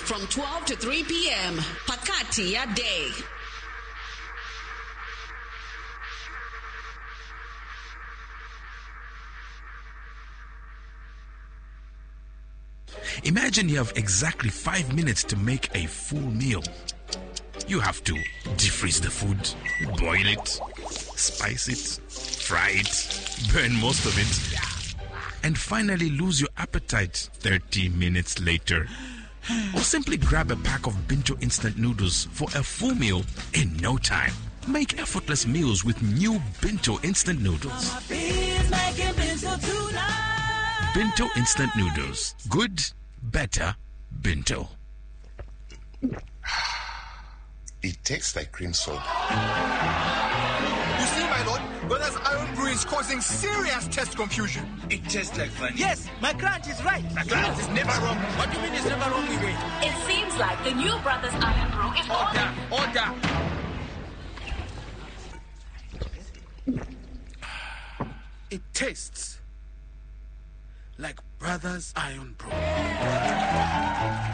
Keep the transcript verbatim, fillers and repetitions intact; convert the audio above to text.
from twelve to three p.m. Pakati ya Day. Imagine you have exactly five minutes to make a full meal. You have to defreeze the food, boil it, spice it, fry it, burn most of it, and finally lose your appetite thirty minutes later. Or simply grab a pack of Binto instant noodles for a full meal in no time. Make effortless meals with new Binto instant noodles. Binto instant noodles. Good, better, Binto. It tastes like cream soda. You see, my lord, Brothers Iron Brew is causing serious test confusion. It tastes like vanilla. Yes, my client is right. My client is never wrong. What do you mean it's never wrong, Igwe? It seems like the new Brothers Iron Brew is Order, order. It tastes like Brothers Iron Brew.